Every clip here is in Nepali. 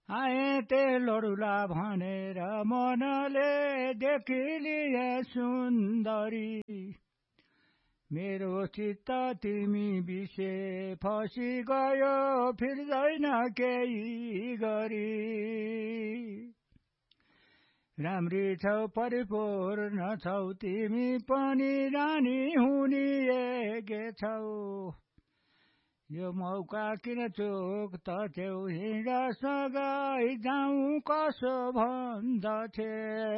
आए ते लडुला भनेर मनले देखिलिए सुन्दरी मेरो चित्त तिमी विषे फसी गयो फिर्दैन केही गरी राम्री छौ परिपूर्ण छौ तिमी पनि रानी हुनिएके छौ यो मौका किन चोक त थेउ हिँडसँगै जाउँ कसो भन्दथे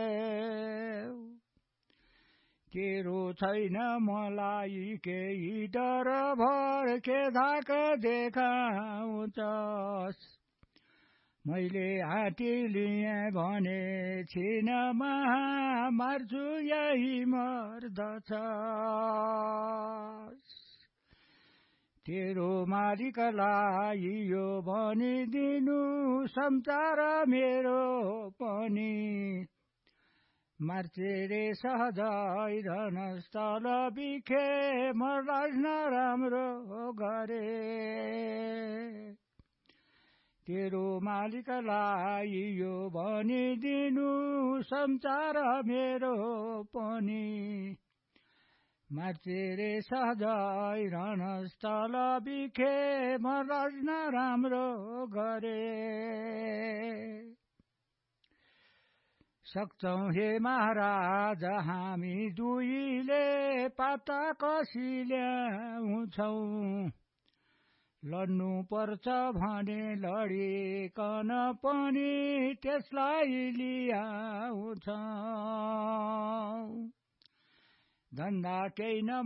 तेरो छैन मलाई केही डर भर के धाक देखाउँछस् मैले हाती लिएँ भने छिनमा मार्छु यही मर्दछस् तेरो मालिकलाई यो भनिदिनु सम्चार मेरो पनि मार्चे रे सहजै रहनस् तल बिखे मर्लास् नराम्रो गरे तेरो मालिकलाई यो भनिदिनु सम्चार मेरो पनि मार्चे रे सहजै रहनस् तल बिखे मर्लास् नराम्रो गरे सक्छौं हे महाराज हामी दुईले पाता कसी ल्याउँछौं लड्नु पर्छ भने लडिकन पनि त्यसलाई लियाउँछौं धन्दा केही न